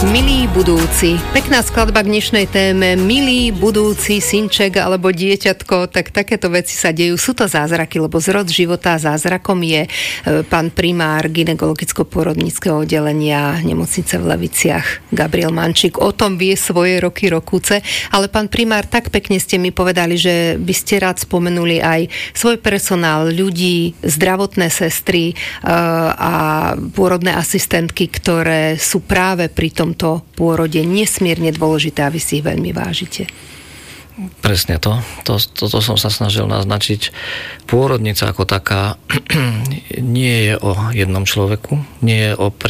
Milí budúci. Pekná skladba k dnešnej téme. Milý budúci synček alebo dieťatko, tak takéto veci sa dejú. Sú to zázraky, lebo zrod života zázrakom je pán primár gynekologicko-pôrodníckeho oddelenia nemocnice v Leviciach Gabriel Mančík. O tom vie svoje roky rokúce, ale pán primár, tak pekne ste mi povedali, že by ste rád spomenuli aj svoj personál, ľudí, zdravotné sestry a pôrodné asistentky, ktoré sú práve pri tomto pôrode nesmierne dôležité a vy si ich veľmi vážite. Presne to. Toto som sa snažil naznačiť. Pôrodnica ako taká nie je o jednom človeku, nie je o